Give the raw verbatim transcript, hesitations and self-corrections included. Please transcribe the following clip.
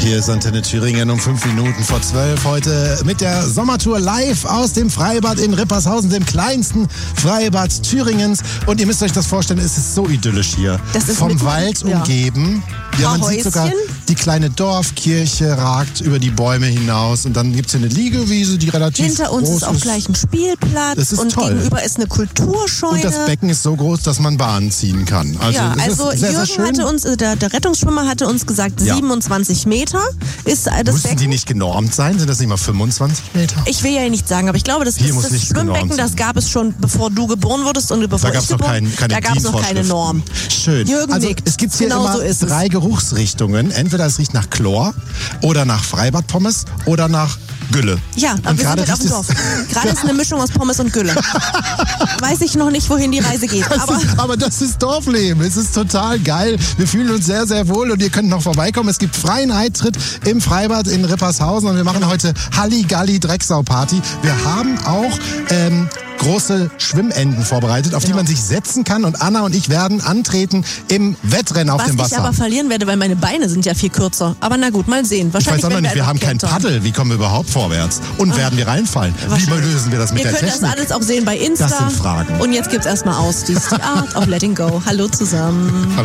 Hier ist Antenne Thüringen um fünf Minuten vor zwölf. Heute mit der Sommertour live aus dem Freibad in Rippershausen, dem kleinsten Freibad Thüringens. Und ihr müsst euch das vorstellen, es ist so idyllisch hier. Das ist vom mitten, Wald ja. umgeben. Ja, man sieht sogar, die kleine Dorfkirche ragt über die Bäume hinaus. Und dann gibt es hier eine Liegewiese, die relativ Hinter uns groß ist auch gleich ein Spielplatz. Das ist und toll. Gegenüber ist eine Kulturscheune. Und das Becken ist so groß, dass man Bahnen ziehen kann. Also, ja, es also ist sehr, Jürgen sehr schön. hatte uns, der, der Rettungsschwimmer hatte uns gesagt, Ja. siebenundzwanzig Meter ist das Müssen Becken. die nicht genormt sein? Sind das nicht mal fünfundzwanzig Meter? Ich will ja nicht sagen, aber ich glaube, das, Hier ist muss das nicht genormt Schwimmbecken, das sein. gab es schon, bevor du geboren wurdest und bevor Da gab ich es noch geboren kein, keine Da gab es noch keine Norm. Schön. Jürgen also nickt. es gibt hier Genau immer so ist es. drei Geruchsrichtungen. Entweder es riecht nach Chlor oder nach Freibadpommes oder nach Gülle. Ja, aber Und wir sind gerade halt auf dem riecht Dorf. es- Gerade ist eine Mischung aus Pommes und Gülle. Weiß ich noch nicht, wohin die Reise geht. Das Aber ist, aber das ist Dorfleben. Es ist total geil. Wir fühlen uns sehr, sehr wohl und ihr könnt noch vorbeikommen. Es gibt freien Eintritt im Freibad in Rippershausen und wir machen heute Halligalli Drecksau-Party. Wir haben auch ähm, große Schwimmenden vorbereitet, auf Genau. die man sich setzen kann. Und Anna und ich werden antreten im Wettrennen auf was dem ich Wasser. aber verlieren werde, weil meine Beine sind ja viel kürzer. Aber na gut, mal sehen. Ich Wahrscheinlich weiß auch noch werden nicht, wir einfach haben kein kälter. Paddel. Wie kommen wir überhaupt vorwärts? Und werden wir reinfallen? Wie lösen wir das mit Ihr der könnt Technik? das alles auch sehen bei Insta. Das sind Fragen. Und jetzt gibt's erstmal aus. Dies die Art of Letting Go. Hallo zusammen.